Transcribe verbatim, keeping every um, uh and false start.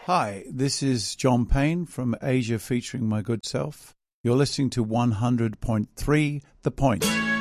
Hi, this is John Payne from Asia featuring My Good Self. You're listening to one hundred point three The Point.